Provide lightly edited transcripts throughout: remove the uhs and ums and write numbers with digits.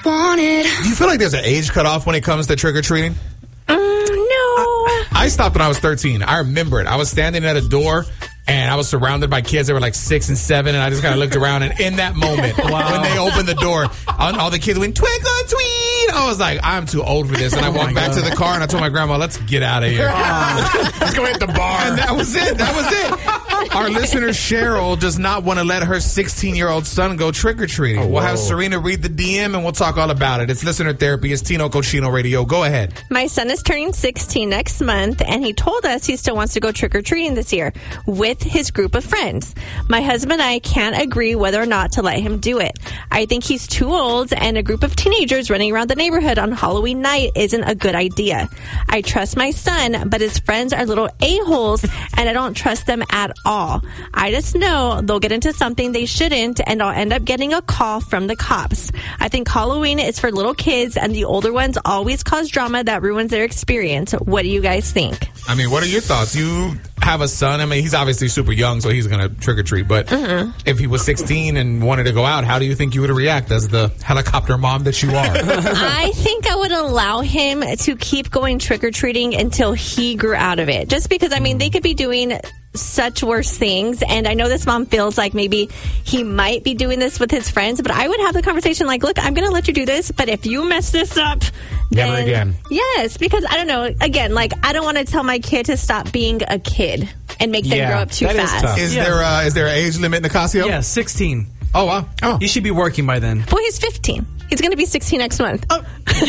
wanted. Do you feel like there's an age cutoff when it comes to trick-or-treating? No. I stopped when I was 13. I remember it. I was standing at a door, and I was surrounded by kids that were like 6 and 7, and I just kind of looked around, and in that moment, when they opened the door, all the kids went, twinkle, tweet. I was like, I'm too old for this. And I walked back to the car, and I told my grandma, let's get out of here. Let's go hit the bar. And that was it. Our listener, Cheryl, does not want to let her 16-year-old son go trick-or-treating. We'll have Serena read the DM, and we'll talk all about it. It's Listener Therapy. It's Tino Cochino Radio. Go ahead. My son is turning 16 next month, and he told us he still wants to go trick-or-treating this year with his group of friends. My husband and I can't agree whether or not to let him do it. I think he's too old, and a group of teenagers running around the neighborhood on Halloween night isn't a good idea. I trust my son, but his friends are little a-holes, and I don't trust them at all. I just know they'll get into something they shouldn't, and I'll end up getting a call from the cops. I think Halloween is for little kids, and the older ones always cause drama that ruins their experience. What do you guys think? I mean, what are your thoughts? You have a son. I mean, he's obviously super young, so he's going to trick-or-treat. But if he was 16 and wanted to go out, how do you think you would react as the helicopter mom that you are? I think I would allow him to keep going trick-or-treating until he grew out of it. Just because, I mean, they could be doing such worse things, and I know this mom feels like maybe he might be doing this with his friends, but I would have the conversation like, look, I'm going to let you do this, but if you mess this up, then, never again. Yes, because I don't know, again, like, I don't want to tell my kid to stop being a kid and make them grow up too fast. Is there an age limit, Nicasio? Yeah, 16. Oh, wow. Oh. You should be working by then. Well, he's 15. He's going to be 16 next month. Oh.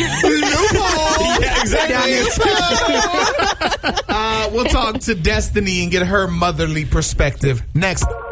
Yeah, exactly. We'll talk to Destiny and get her motherly perspective next.